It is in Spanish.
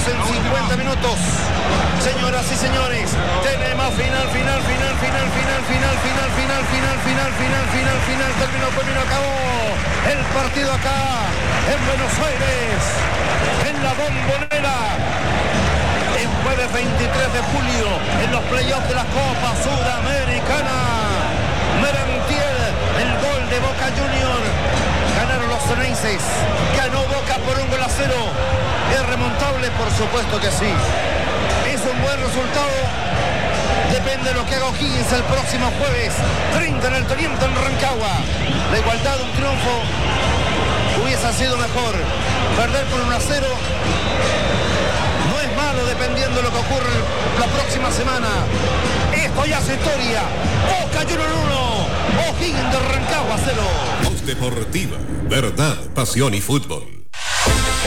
en 50 minutos. Señoras y señores, tenemos final. Terminó, acabó el partido acá en Buenos Aires, en la Bombonera. En jueves 23 de julio, en los playoffs de la Copa Sudamericana. Merentiel, el gol de Boca Junior. Ganaron los Ceneices. Ganó Boca por 1-0. ¿Es remontable? Por supuesto que sí. Es un buen resultado. Depende de lo que haga O'Higgins el próximo jueves 30 en el Teniente en Rancagua. La igualdad de un triunfo hubiese sido mejor. Perder por 1-0 no es malo dependiendo de lo que ocurre la próxima semana. Esto ya es historia. Boca Juniors 1, O'Higgins de Rancagua 0. Voz Deportiva, verdad, pasión y fútbol.